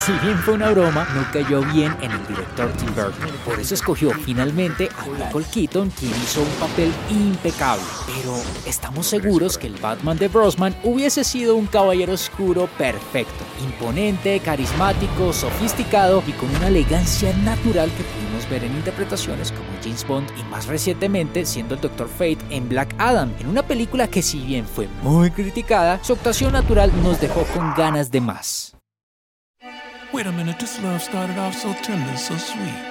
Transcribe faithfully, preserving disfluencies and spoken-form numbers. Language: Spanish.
Si bien fue una broma, no cayó bien en el director Tim Burton. Por eso escogió finalmente a Michael Keaton, quien hizo un papel impecable. Pero estamos seguros que el Batman de Brosnan hubiese sido un caballero oscuro perfecto, imponente, carismático, sofisticado y con una elegancia natural que pudimos ver en interpretaciones como James Bond y más recientemente siendo el doctor Fate en Black Adam, en una película que si bien fue muy criticada, su actuación natural nos dejó con ganas de más. Wait a minute, this love started off so tender, so sweet.